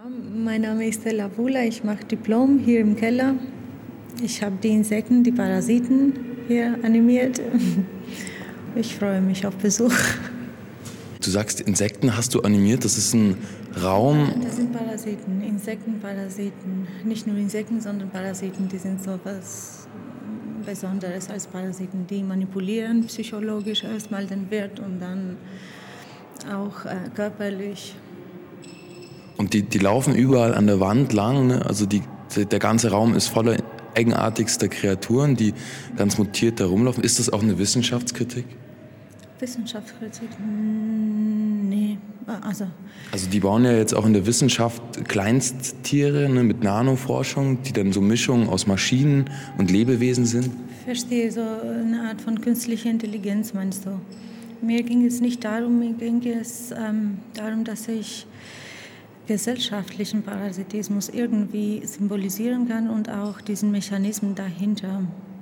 Mein Name ist Stella Wula, ich mache Diplom hier im Keller. Ich habe die Insekten, die Parasiten hier animiert. Ich freue mich auf Besuch. Du sagst, Insekten hast du animiert, das ist ein Raum. Das sind Parasiten, Insektenparasiten. Nicht nur Insekten, sondern Parasiten, die sind so was Besonderes als Parasiten. Die manipulieren psychologisch erstmal den Wirt und dann auch körperlich. Und die laufen überall an der Wand lang, ne? Also der ganze Raum ist voller eigenartigster Kreaturen, die ganz mutiert da rumlaufen. Ist das auch eine Wissenschaftskritik? Wissenschaftskritik? Nee. Also die bauen ja jetzt auch in der Wissenschaft Kleinsttiere, ne, mit Nanoforschung, die dann so Mischungen aus Maschinen und Lebewesen sind. Verstehe, so eine Art von künstlicher Intelligenz meinst du? Mir ging es nicht darum, mir ging es darum, dass ich gesellschaftlichen Parasitismus irgendwie symbolisieren kann und auch diesen Mechanismen dahinter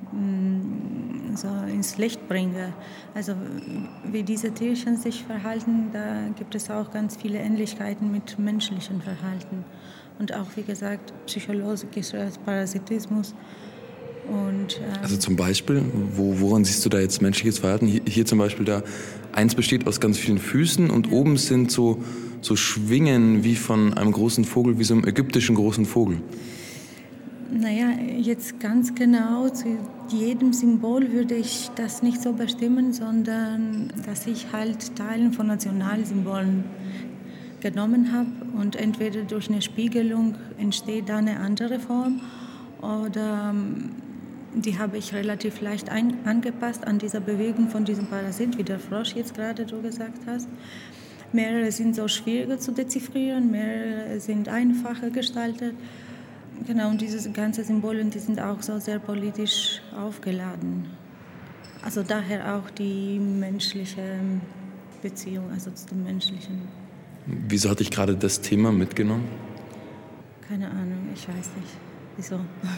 so ins Licht bringe. Also wie diese Tierchen sich verhalten, da gibt es auch ganz viele Ähnlichkeiten mit menschlichem Verhalten. Und auch, wie gesagt, psychologischer Parasitismus. Und, also zum Beispiel, woran siehst du da jetzt menschliches Verhalten? Hier zum Beispiel, da eins besteht aus ganz vielen Füßen und oben sind so Schwingen wie von einem großen Vogel, wie so einem ägyptischen großen Vogel. Naja, jetzt ganz genau zu jedem Symbol würde ich das nicht so bestimmen, sondern dass ich halt Teilen von Nationalsymbolen genommen habe und entweder durch eine Spiegelung entsteht da eine andere Form oder die habe ich relativ leicht angepasst an dieser Bewegung von diesem Parasit, wie der Frosch jetzt gerade du gesagt hast. Mehrere sind so schwieriger zu deziffrieren, mehrere sind einfacher gestaltet. Genau, und diese ganzen Symbole, die sind auch so sehr politisch aufgeladen. Also daher auch die menschliche Beziehung, also zu dem Menschlichen. Wieso hatte ich gerade das Thema mitgenommen? Keine Ahnung, ich weiß nicht. Wieso?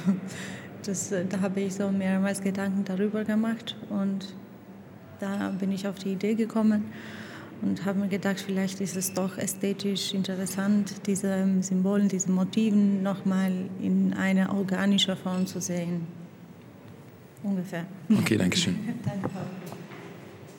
Da habe ich so mehrmals Gedanken darüber gemacht und da bin ich auf die Idee gekommen und habe mir gedacht, vielleicht ist es doch ästhetisch interessant, diese Symbolen, diese Motiven nochmal in einer organischen Form zu sehen. Ungefähr. Okay, danke schön. Danke.